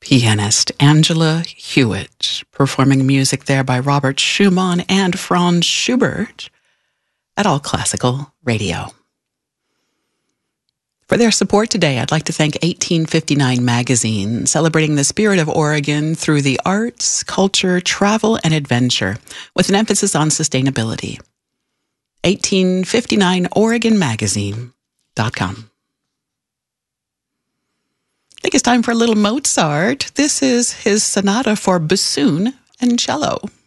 pianist Angela Hewitt, performing music there by Robert Schumann and Franz Schubert at All Classical Radio. For their support today, I'd like to thank 1859 Magazine, celebrating the spirit of Oregon through the arts, culture, travel, and adventure, with an emphasis on sustainability. 1859oregonmagazine.com. I think it's time for a little Mozart. This is his sonata for bassoon and cello.